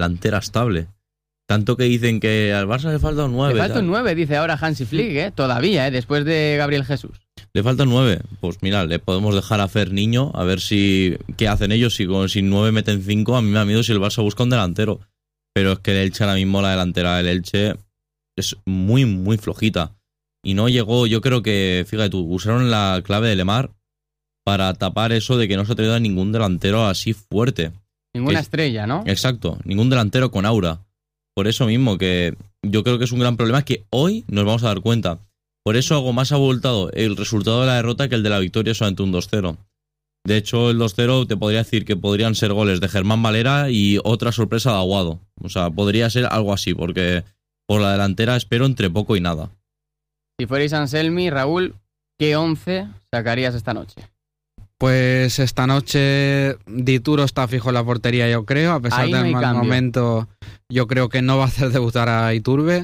delantera estable. Tanto que dicen que al Barça le falta un 9. Le falta un 9, dice ahora Hansi Flick, todavía, después de Gabriel Jesús. Le falta un 9. Pues mira, le podemos dejar a Fer Niño a ver qué hacen ellos. Si sin 9 meten 5, a mí me da miedo si el Barça busca un delantero. Pero es que el Elche ahora mismo, la delantera del Elche es muy, muy flojita. Y no llegó, yo creo que, fíjate tú, usaron la clave de Lemar para tapar eso de que no se ha traído a ningún delantero así fuerte. Ninguna estrella, ¿no? Exacto, ningún delantero con aura. Por eso mismo que yo creo que es un gran problema que hoy nos vamos a dar cuenta. Por eso algo más abultado el resultado de la derrota que el de la victoria, solamente un 2-0. De hecho, el 2-0 te podría decir que podrían ser goles de Germán Valera y otra sorpresa de Aguado. O sea, podría ser algo así, porque por la delantera espero entre poco y nada. Si fuerais Anselmi, Raúl, ¿qué 11 sacarías esta noche? Pues esta noche Dituro está fijo en la portería, yo creo. A pesar Ahí no del hay mal cambio. momento, yo creo que no va a hacer debutar a Iturbe.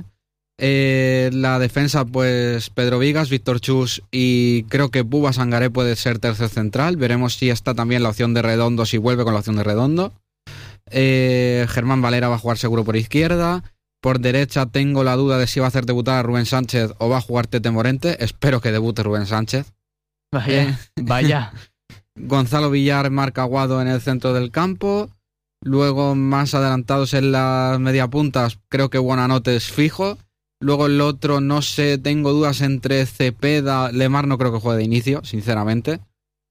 La defensa, pues Pedro Vigas, Víctor Chus y creo que Buba Sangaré puede ser tercer central. Veremos si está también la opción de Redondo, si vuelve con la opción de Redondo. Germán Valera va a jugar seguro por izquierda. Por derecha tengo la duda de si va a hacer debutar a Rubén Sánchez o va a jugar Tete Morente. Espero que debute Rubén Sánchez. Vaya. Gonzalo Villar, Marc Aguado en el centro del campo. Luego, más adelantados en las mediapuntas, creo que Buonanotte es fijo. Luego el otro, no sé, tengo dudas entre Cepeda, Lemar no creo que juegue de inicio, sinceramente.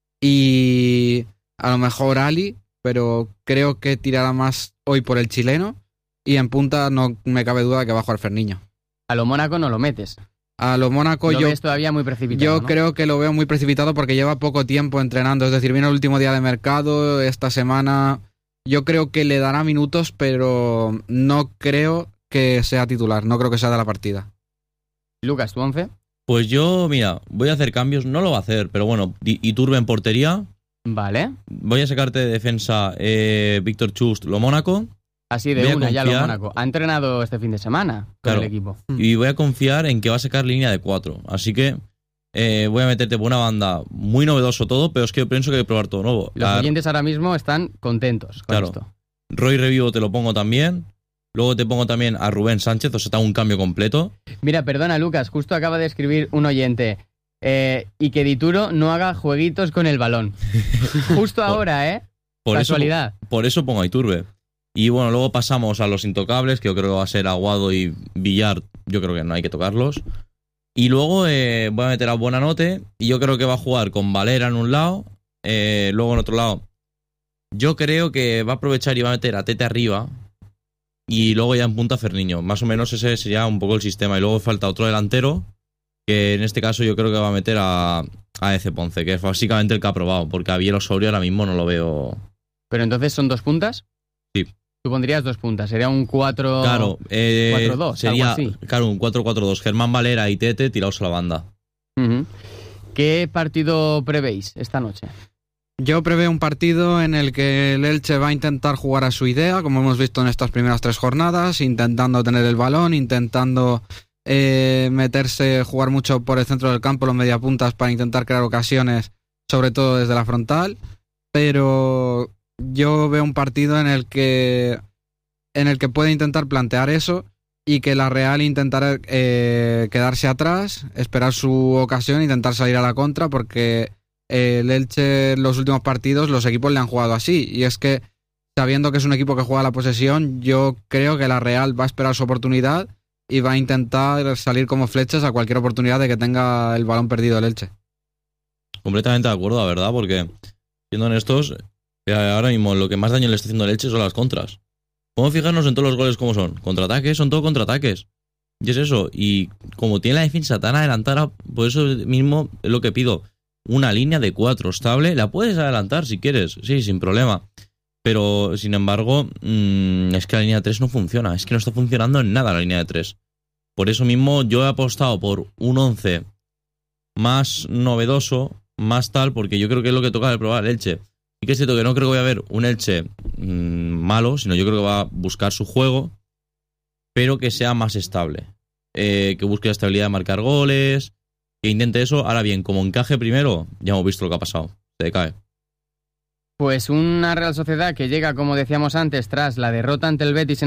Y a lo mejor Ali, pero creo que tirará más hoy por el chileno. Y en punta no me cabe duda de que va a jugar Ferniño. A lo Mónaco no lo metes. A lo Mónaco Lo ves todavía muy precipitado, yo ¿no? creo que lo veo muy precipitado porque lleva poco tiempo entrenando. Es decir, viene el último día de mercado esta semana. Yo creo que le dará minutos, pero no creo que sea titular. No creo que sea de la partida. Lucas, ¿tu 11? Pues yo, mira, voy a hacer cambios. No lo va a hacer, pero bueno, Iturbe en portería. Vale. Voy a sacarte de defensa Víctor Chust, lo Mónaco. Así de Voy a una, ya lo confiar. Mónaco. Ha entrenado este fin de semana con Claro. el equipo. Y voy a confiar en que va a sacar línea de 4. Así que voy a meterte por una banda muy novedoso todo, pero es que yo pienso que hay que probar todo nuevo. Los oyentes ahora mismo están contentos con Claro. esto. Roy Revivo te lo pongo también. Luego te pongo también a Rubén Sánchez, o sea, te hago un cambio completo. Mira, perdona, Lucas, justo acaba de escribir un oyente. Y que Dituro no haga jueguitos con el balón. Justo ahora, ¿eh? Casualidad. Por eso pongo a Iturbe. Y bueno, luego pasamos a los intocables, que yo creo que va a ser Aguado y Villar. Yo creo que no hay que tocarlos. Y luego voy a meter a Buonanotte. Y yo creo que va a jugar con Valera en un lado. Luego en otro lado. Yo creo que va a aprovechar y va a meter a Tete arriba. Y luego ya en punta Ferniño. Más o menos ese sería un poco el sistema. Y luego falta otro delantero. Que en este caso yo creo que va a meter a Eze Ponce. Que es básicamente el que ha probado. Porque a Biel Osorio ahora mismo no lo veo. Pero entonces son 2 puntas. Sí. Tú pondrías 2 puntas. Sería un 4... Claro, 4-2, sería algo así. claro, un 4-4-2. Germán Valera y Tete tirados a la banda. Uh-huh. ¿Qué partido prevéis esta noche? Yo preveo un partido en el que el Elche va a intentar jugar a su idea, como hemos visto en estas primeras 3 jornadas, intentando tener el balón, intentando meterse, jugar mucho por el centro del campo, los mediapuntas, para intentar crear ocasiones, sobre todo desde la frontal. Pero yo veo un partido en el que puede intentar plantear eso y que la Real intentará quedarse atrás, esperar su ocasión, intentar salir a la contra, porque el Elche en los últimos partidos los equipos le han jugado así, y es que sabiendo que es un equipo que juega a la posesión, yo creo que la Real va a esperar su oportunidad y va a intentar salir como flechas a cualquier oportunidad de que tenga el balón perdido el Elche. Completamente de acuerdo, la verdad, porque siendo honestos, ahora mismo lo que más daño le está haciendo el Elche son las contras. Podemos fijarnos en todos los goles como son. Contraataques, son todo contraataques. Y es eso. Y como tiene la defensa tan adelantada, por eso mismo es lo que pido. Una línea de 4 estable, la puedes adelantar si quieres, sí, sin problema. Pero, sin embargo, es que la línea de 3 no funciona. Es que no está funcionando en nada la línea de 3. Por eso mismo yo he apostado por un 11 más novedoso, más tal, porque yo creo que es lo que toca de probar el Elche. Sí que es cierto que no creo que vaya a haber un Elche malo, sino yo creo que va a buscar su juego, pero que sea más estable. Que busque la estabilidad de marcar goles, que intente eso. Ahora bien, como encaje primero, ya hemos visto lo que ha pasado. Se decae. Pues una Real Sociedad que llega, como decíamos antes, tras la derrota ante el Betis